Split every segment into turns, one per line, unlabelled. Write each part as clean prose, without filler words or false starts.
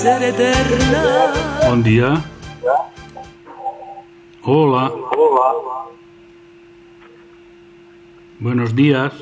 Ser eterna.
Bon dia. Hola. Buenos días.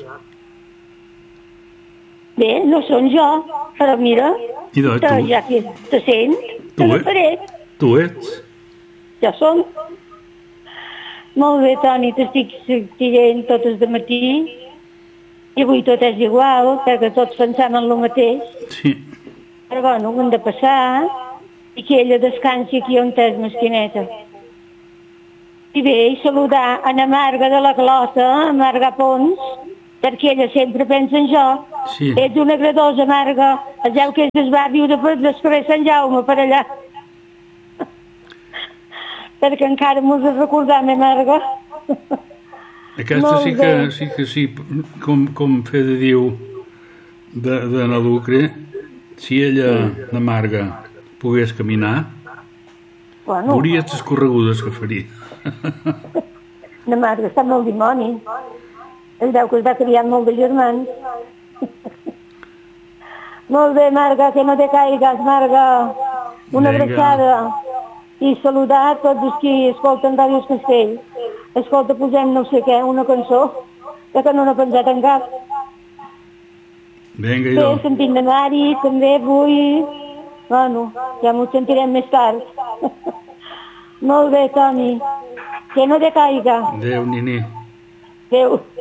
Bé, no són jo, però mira,
Idò, tu.
ja que te sent, te la faré.
Tu ets?
Jo som. Molt bé, Toni, t'estic dient tot el matí i avui tot és igual, perquè tots pensem en el mateix.
Sí.
Però bueno, ho hem de passar i que ella descansi aquí on és, mesquineta. I bé, i saludar a na Marga de la Clota, a Marga Pons, perquè ella sempre pensa en jo.
Sí.
Ets una gradosa, Marga. Es veu que es va viure del carrer Sant Jaume per allà. Perquè encara m'ho has recordat, ma Marga.
Aquesta sí, com fe de Déu de na Lucre, si ella, na Marga, pogués caminar,
Bueno,
veuries les corregudes que faria.
na Marga està molt dimoni. Es veu que es va criar molt de germans. Molt bé, Marga, que no te caigues, Marga. Una
Vinga.
abraçada. I saludar a tots els qui escolten Ràdio Castell. Escolta, posem no sé què, una cançó, que no n'ha pensat en cap.
Vinga,
Bé,
idò.
sentim de Mari, també vull... Bueno, ja m'ho sentirem més tard. Molt bé, Toni. Que no te caiga.
Adéu, nini.
Adéu.